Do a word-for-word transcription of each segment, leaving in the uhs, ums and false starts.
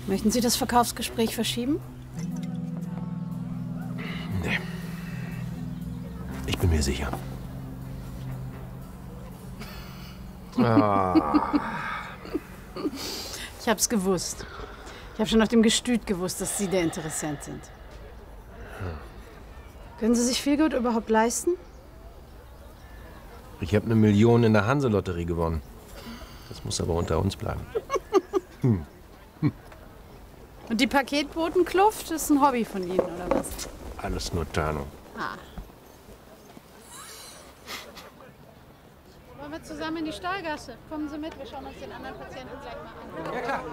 Möchten Sie das Verkaufsgespräch verschieben? Nee. Ich bin mir sicher. Ah. Ich hab's gewusst. Ich habe schon nach dem Gestüt gewusst, dass Sie der Interessent sind. Hm. Können Sie sich Feelgood überhaupt leisten? Ich habe eine Million in der Hanse-Lotterie gewonnen. Das muss aber unter uns bleiben. Hm. Hm. Und die Paketbotenkluft ist ein Hobby von Ihnen, oder was? Alles nur Tarnung. Ah. Wollen wir zusammen in die Stahlgasse? Kommen Sie mit, wir schauen uns den anderen Patienten gleich mal an. Ja, klar.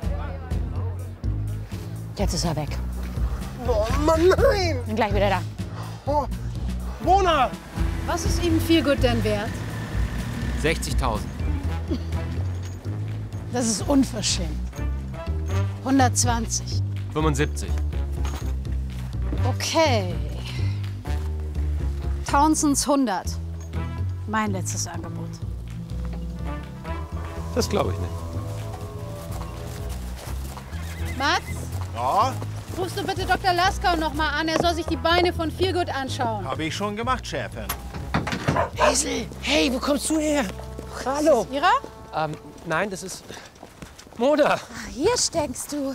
Jetzt ist er weg. Oh Mann, nein! Bin gleich wieder da. Oh, Mona! Was ist Ihnen Feelgood denn wert? sechzigtausend. Das ist unverschämt. hundertzwanzig. fünfundsiebzig. Okay. Townsends hundert. Mein letztes Angebot. Das glaube ich nicht. Mats? Ja, Rufst du bitte Doktor Laskau noch mal an? Er soll sich die Beine von Feelgood anschauen. habe ich schon gemacht, Chefin. Hazel, hey, wo kommst du her? Hallo. Ist Ihrer? Ähm, nein, das ist Mona. Ach, hier steckst du.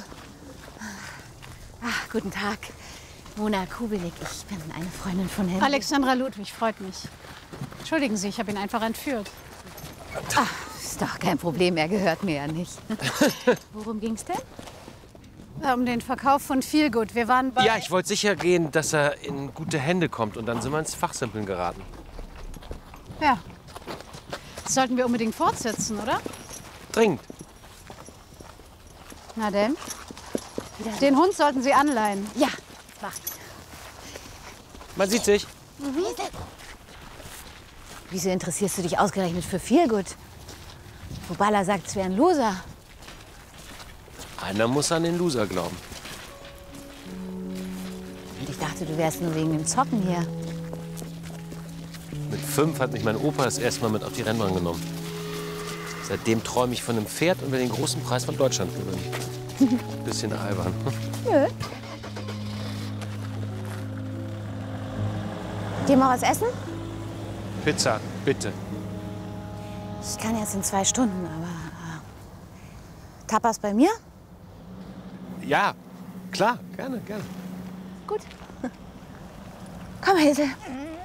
Ach, guten Tag. Mona Kubelik, ich bin eine Freundin von Henry. Alexandra Ludwig, freut mich. Entschuldigen Sie, ich habe ihn einfach entführt. Ach, ist doch kein Problem, er gehört mir ja nicht. Worum ging's denn? Um den Verkauf von Feelgood. Wir waren bei... Ja, ich wollte sicher gehen, dass er in gute Hände kommt. Und dann sind wir ins Fachsimpeln geraten. Ja. Das sollten wir unbedingt fortsetzen, oder? Dringend. Na denn? Den Hund sollten Sie anleihen. Ja, mach ich. Man sieht sich. Mhm. Wieso interessierst du dich ausgerechnet für Feelgood? Wo Balla sagt, es wäre ein Loser. Einer muss an den Loser glauben. Und ich dachte, du wärst nur wegen dem Zocken hier. Mit fünf hat mich mein Opa das erste Mal mit auf die Rennbahn genommen. Seitdem träume ich von einem Pferd und will den großen Preis von Deutschland gewinnen. Bisschen albern. Nö. Gehen wir was essen? Pizza, bitte. Ich kann jetzt in zwei Stunden, aber... Äh, Tapas bei mir? Ja, klar, gerne, gerne. Gut. Komm, Hazel.